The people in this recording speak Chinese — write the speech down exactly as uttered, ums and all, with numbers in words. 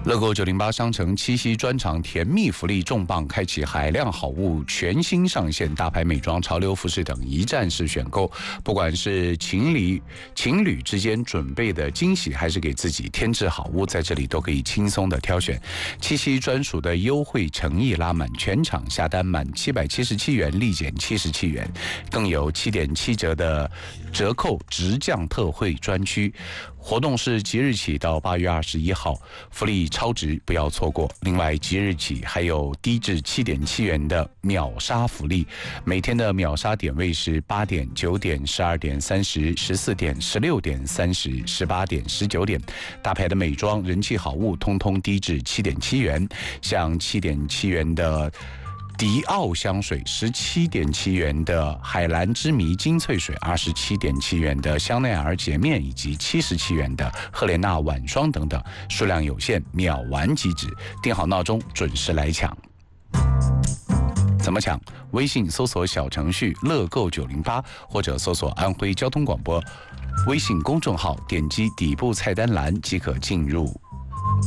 乐购九零八商城七夕专场甜蜜福利重磅，开启海量好物全新上线，大牌美妆、潮流服饰等一站式选购。不管是情侣情侣之间准备的惊喜，还是给自己添置好物，在这里都可以轻松的挑选。七夕专属的优惠诚意拉满，全场下单满七百七十七元立减七十七元，更有七点七折的折扣直降特惠专区。活动是即日起到八月二十一号，福利超值，不要错过。另外，即日起还有低至七点七元的秒杀福利，每天的秒杀点位是八点、九点、十二点、三十、十四点、十六点、三十、十八点、十九点。大牌的美妆、人气好物，通通低至七点七元，像七点七元的迪奥香水，十七点七元的海蓝之谜精粹水，二十七点七元的香奈儿洁面，以及七十七元的赫莲娜晚霜等等，数量有限，秒完即止。定好闹钟，准时来抢。怎么抢？微信搜索小程序乐购九零八，或者搜索安徽交通广播微信公众号，点击底部菜单栏即可进入